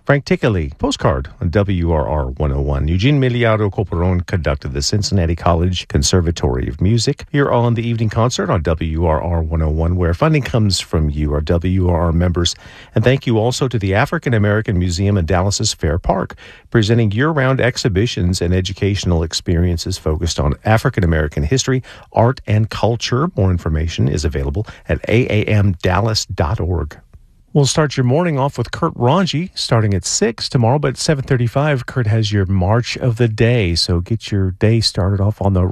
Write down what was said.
Frank Tickley, postcard on WRR 101. Eugene Miliaro Coparon conducted the Cincinnati College Conservatory of Music here on the evening concert on WRR 101, where funding comes from you, our WRR members. And thank you also to the African American Museum in Dallas's Fair Park, presenting year-round exhibitions and educational experiences focused on African American history, art, and culture. More information is available at aamdallas.org. We'll start your morning off with Kurt Ranji starting at 6 tomorrow, but at 7:35, Kurt has your March of the Day. So get your day started off on the